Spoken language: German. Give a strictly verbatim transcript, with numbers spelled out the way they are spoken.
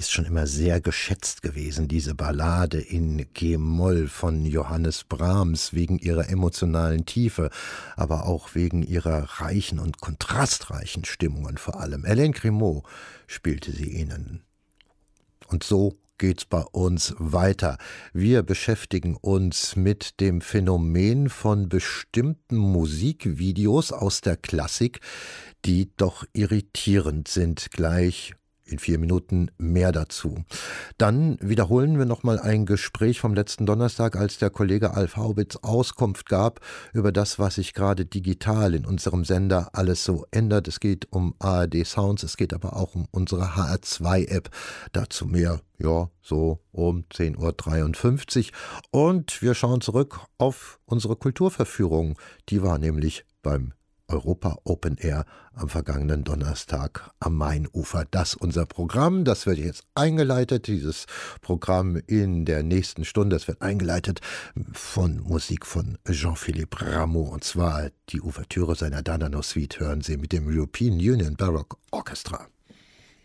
ist schon immer sehr geschätzt gewesen, diese Ballade in G-Moll von Johannes Brahms, wegen ihrer emotionalen Tiefe, aber auch wegen ihrer reichen und kontrastreichen Stimmungen vor allem. Hélène Grimaud spielte sie ihnen. Und so geht's bei uns weiter. Wir beschäftigen uns mit dem Phänomen von bestimmten Musikvideos aus der Klassik, die doch irritierend sind. Gleich in vier Minuten mehr dazu. Dann wiederholen wir nochmal ein Gespräch vom letzten Donnerstag, als der Kollege Alf Haubitz Auskunft gab über das, was sich gerade digital in unserem Sender alles so ändert. Es geht um A R D Sounds, es geht aber auch um unsere H R zwei App. Dazu mehr, ja, so um zehn Uhr dreiundfünfzig. Und wir schauen zurück auf unsere Kulturverführung. Die war nämlich beim Europa Open Air am vergangenen Donnerstag am Mainufer. Das ist unser Programm, das wird jetzt eingeleitet, dieses Programm in der nächsten Stunde, das wird eingeleitet von Musik von Jean-Philippe Rameau, und zwar die Ouvertüre seiner Danano Suite hören Sie mit dem European Union Baroque Orchestra.